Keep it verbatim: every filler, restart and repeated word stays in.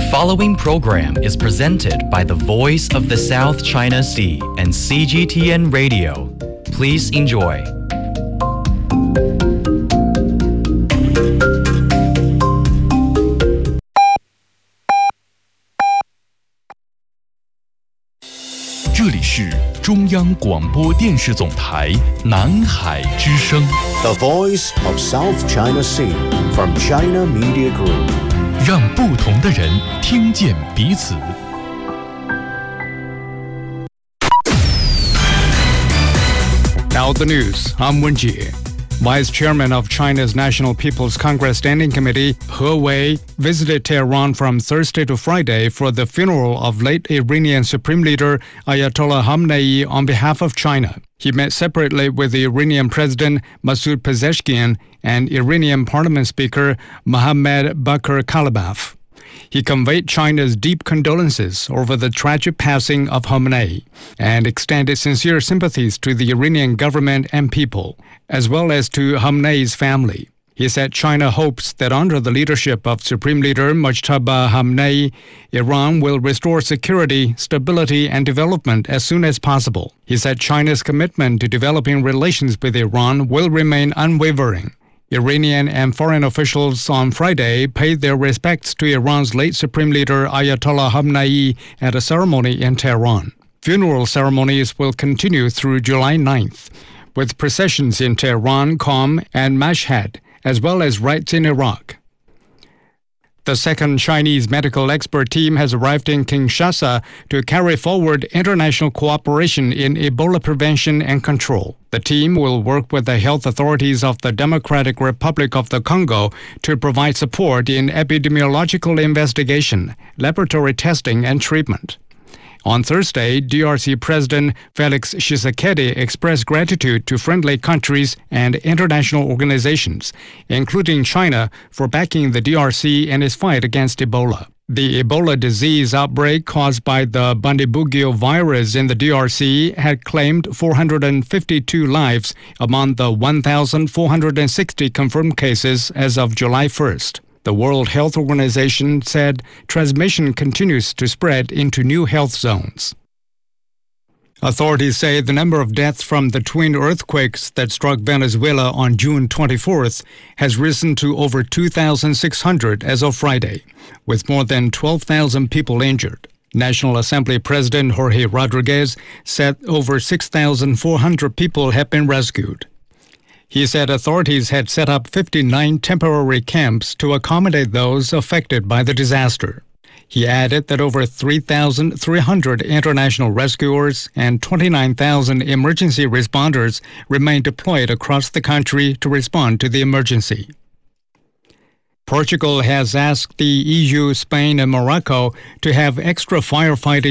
following program is presented by the Voice of the South China Sea and C G T N Radio. Please enjoy. 这里是中央广播电视总台南海之声 The Voice of South China Sea from China Media Group. 让不同的人听见彼此。 Now the news. I'm Wen Jie. Vice Chairman of China's National People's Congress Standing Committee, He Wei, visited Tehran from Thursday to Friday for the funeral of late Iranian Supreme Leader Ayatollah Khamenei on behalf of China. He met separately with the Iranian President Masoud Pezeshkian and Iranian Parliament Speaker Mohammad Bakir Kalibaf. He conveyed China's deep condolences over the tragic passing of Khamenei and extended sincere sympathies to the Iranian government and people, as well as to Khamenei's family. He said China hopes that under the leadership of Supreme Leader Mojtaba Khamenei, Iran will restore security, stability, and development as soon as possible. He said China's commitment to developing relations with Iran will remain unwavering. Iranian and foreign officials on Friday paid their respects to Iran's late Supreme Leader Ayatollah Khamenei at a ceremony in Tehran. Funeral ceremonies will continue through July ninth, with processions in Tehran, Qom, and Mashhad, as well as rites in Iraq. The second Chinese medical expert team has arrived in Kinshasa to carry forward international cooperation in Ebola prevention and control. The team will work with the health authorities of the Democratic Republic of the Congo to provide support in epidemiological investigation, laboratory testing, and treatment. On Thursday, D R C President Felix Tshisekedi expressed gratitude to friendly countries and international organizations, including China, for backing the D R C in its fight against Ebola. The Ebola disease outbreak caused by the Bundibugyo virus in the D R C had claimed four hundred fifty-two lives among the one thousand four hundred sixty confirmed cases as of July first. The World Health Organization said transmission continues to spread into new health zones. Authorities say the number of deaths from the twin earthquakes that struck Venezuela on June twenty-fourth has risen to over two thousand six hundred as of Friday, with more than twelve thousand people injured. National Assembly President Jorge Rodriguez said over six thousand four hundred people have been rescued. He said authorities had set up fifty-nine temporary camps to accommodate those affected by the disaster. He added that over three thousand three hundred international rescuers and twenty-nine thousand emergency responders remain deployed across the country to respond to the emergency. Portugal has asked the E U, Spain, and Morocco to have extra firefighting